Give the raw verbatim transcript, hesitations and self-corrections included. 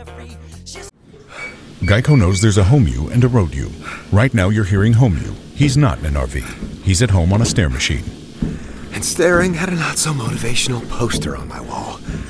Geico knows there's a home you and a road you. Right now you're hearing home you. He's not in an R V. He's at home on a stair machine. And staring at a not-so-motivational poster on my wall.